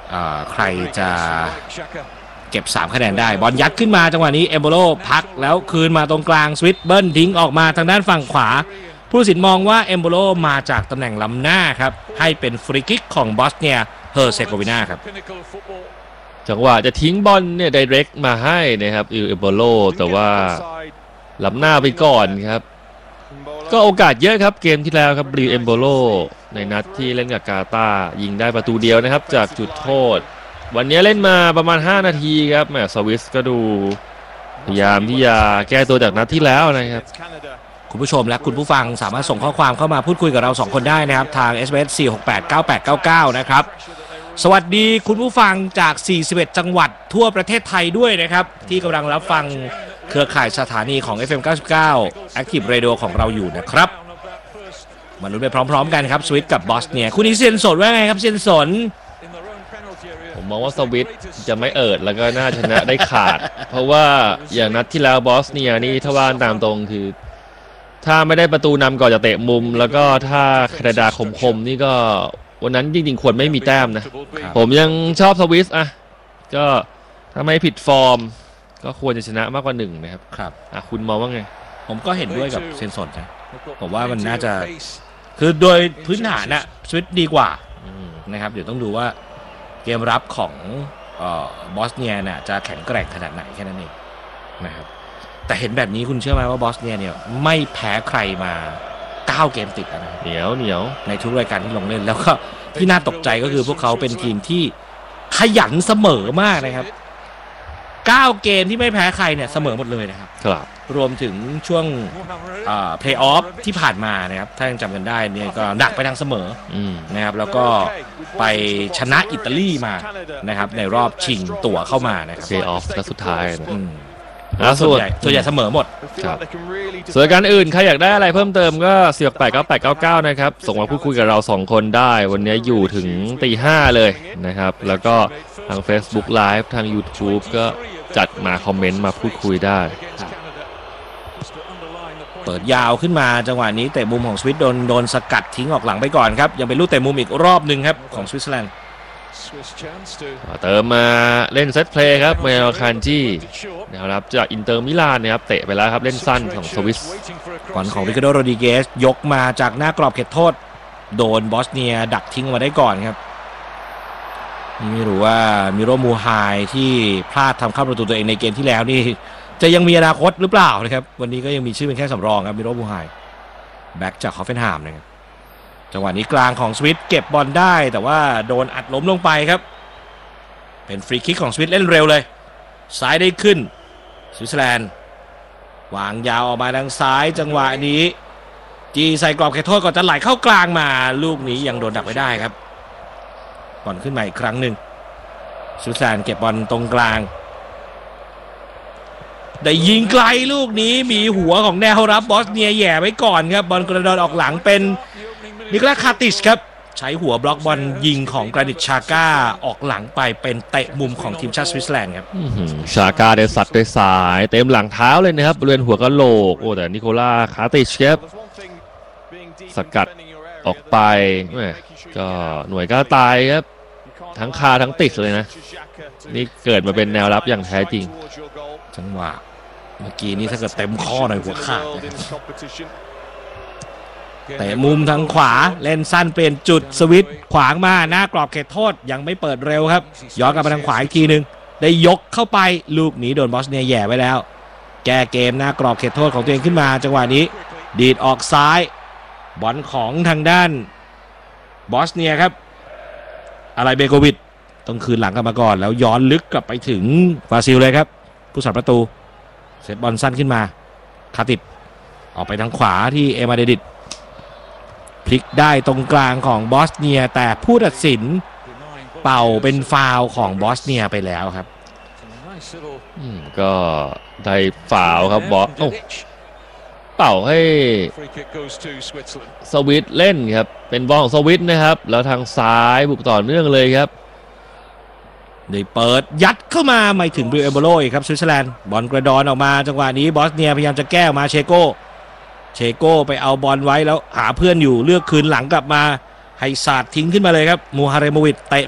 ใครจะเก็บ3คะแนนได้บอลยัดขึ้นมาจังหวะนี้เอมโบโลพักแล้วคืนมาตรงกลางสวิตเบิ้ลทิ้งออกมาทางด้านฝั่งขวาผู้ตัดสินมองว่าเอมโบโลมาจากตำแหน่งล้ำหน้าครับให้เป็นฟรีคิกของบอสเนียเฮอร์เซโกวีนาครับจังหวะจะทิ้งบอลเนี่ยไดเรกมาให้นะครับเอมโบโลแต่ว่าล้ำหน้าไปก่อนครับก็โอกาสเยอะครับเกมที่แล้วครับเอมโบโลในนัดที่เล่นกับกาตาร์ยิงได้ประตูเดียวนะครับจากจุดโทษวันนี้เล่นมาประมาณ5นาทีครับแหมสวิสก็ดูพยายามที่จะแก้ตัวจากนัดที่แล้วนะครับคุณผู้ชมและคุณผู้ฟังสามารถส่งข้อความเข้ามาพูดคุยกับเรา2คนได้นะครับทาง SMS 4689899นะครับสวัสดีคุณผู้ฟังจาก41จังหวัดทั่วประเทศไทยด้วยนะครับที่กำลังรับฟังเครือข่ายสถานีของ FM 99 Active Radio ของเราอยู่นะครับมาลุ้นไปพร้อมๆกันครับสวิตกับบอสเนียคุณอีเซนสนว่าไงครับเซนสนผมมองว่าสวิตจะไม่แล้วก็น่าชนะได้ขาด เพราะว่าอย่างนัดที่แล้วบอสเนียนี่ถ้าว่าตามตรงคือถ้าไม่ได้ประตูนำก่อนจะเตะมุมแล้วก็ถ้าแคนาดาคมๆนี่ก็วันนั้นจริงๆควรไม่มีแต้มนะผมยังชอบสวิสก็ถ้าไม่ผิดฟอร์มก็ควรจะชนะมากกว่า1นะครับครับคุณมองว่าไงผมก็เห็นด้วยกับเซนสนนะผมว่ามันน่าจะคือโดยพื้นฐานนะสวิตดีกว่านะครับเดี๋ยวต้องดูว่าเกมรับของบอสเนียเนี่ยจะแข็งแกร่งขนาดไหนแค่นั้นเองนะครับแต่เห็นแบบนี้คุณเชื่อไหมว่าบอสเนียเนี่ยไม่แพ้ใครมา9เกมติดนะเหนียวในทุกรายการที่ลงเล่นแล้วก็ที่น่าตกใจก็คือพวกเขาเป็นทีมที่ขยันเสมอมากนะครับ9เกมที่ไม่แพ้ใครเนี่ยเสมอหมดเลยนะครับรวมถึงช่วงเพลย์ออฟที่ผ่านมานะครับถ้ายังจำกันได้เนี่ยก็หนักไปทางเสมอนะครับแล้วก็ไปชนะอิตาลีมานะครับในรอบชิงตั๋วเข้ามานะครับเพลย์ออฟนัดสุดท้ายส่วนใหญ่เสมอหมดส่วนการอื่นใครอยากได้อะไรเพิ่มเติมก็4689899นะครับส่งมาพูดคุยกับเรา2คนได้วันนี้อยู่ถึงตี 5เลยนะครับแล้วก็ทาง Facebook Live ทาง YouTube ก็จัดมาคอมเมนต์มาพูดคุยได้เปิดยาวขึ้นมาจังหวะนี้เตะมุมของสวิตโดนสกัดทิ้งออกหลังไปก่อนครับยังเป็นลูกเตะมุมอีกรอบหนึ่งครับของสวิตเซอร์แลนด์เติมมาเล่นเซตเพลย์ครับเมลคันจี้นะครับจากอินเตอร์มิลานนะครับเตะไปแล้วครับเล่นสั้นของสวิสบอลของริคาร์โด โรดริเกสยกมาจากหน้ากรอบเขตโทษโดนบอสเนียดักทิ้งมาได้ก่อนครับไม่รู้ว่ามิโรมูไฮที่พลาดทำเข้าประตูตัวเองในเกมที่แล้วนี่จะยังมีอนาคตหรือเปล่านะครับวันนี้ก็ยังมีชื่อเป็นแค่สำรองครับมิโรมูไฮแบ็กจากฮอฟเฟนไฮม์นะครับจังหวะนี้กลางของสวิตเก็บบอลได้แต่ว่าโดนอัดล้มลงไปครับเป็นฟรีคิกของสวิตเล่นเร็วเลยซ้ายได้ขึ้นสวิตเซอร์แลนด์วางยาวออกมาทางซ้ายจังหวะนี้จีใส่กรอบเขตโทษก่อนจะไหลเข้ากลางมาลูกนี้ยังโดนดักไว้ได้ครับบอลขึ้นมาอีกครั้งหนึ่งสวิตเซอร์แลนด์เก็บบอลตรงกลางได้ยิงไกลลูกนี้มีหัวของแนวรับบอสเนียแย่ไว้ก่อนครับบอลกระโดดออกหลังเป็นนิโคลัส คาติชครับใช้หัวบล็อกบอลยิงของกรานิต ชาก้าออกหลังไปเป็นเตะมุมของทีมชาติสวิตเซอร์แลนด์ครับชาก้าได้สัดด้วยสายเต็มหลังเท้าเลยนะครับบริเวณหัวกะโหลกโอ้แต่นิโคลัส คาติชครับสกัดออกไปก็หน่วยกล้าตายครับทั้งคาทั้งติดเลยนะนี่เกิดมาเป็นแนวรับอย่างแท้จริงจังหวะเมื่อกี้นี้ถ้าเกิดเต็มข้อหน่อยหัวขาดแต่มุมทางขวาเล่นสั้นเปลี่ยนจุดสวิตขวางมาหน้ากรอบเขตโทษยังไม่เปิดเร็วครับย้อนกลับมาทางขวาอีกทีนึงได้ยกเข้าไปลูกนี้โดนบอสเนียแย่ไว้แล้วแก้เกมหน้ากรอบเขตโทษของตัวเองขึ้นมาจังหวะนี้ดีดออกซ้ายบอลของทางด้านบอสเนียครับอะไรเบโกวิชต้องคืนหลังกลับมาก่อนแล้วย้อนลึกกลับไปถึงบราซิลเลยครับผู้สับประตูเซตบอลสั้นขึ้นมาคาติดออกไปทางขวาที่เอมาเดดิตพลิกได้ตรงกลางของบอสเนียแต่ผู้ตัดสินเป่าเป็นฟาวล์ของบอสเนียไปแล้วครับก็ได้ฟาวล์ครับบอสเป่าให้สวิตเล่นครับเป็นบอลของสวิตนะครับแล้วทางซ้ายบุกต่อเนื่องเลยครับได้เปิดยัดเข้ามาไม่ถึงบริเอโบโลครับสวิตเซอร์แลนด์บอลกระดอนออกมาจังหวะนี้บอสเนียพยายามจะแก้มาเชโก้ไปเอาบอลไว้แล้วหาเพื่อนอยู่เลือกคืนหลังกลับมาให้สาดทิ้งขึ้นมาเลยครับมูฮาเรโมวิชเตะ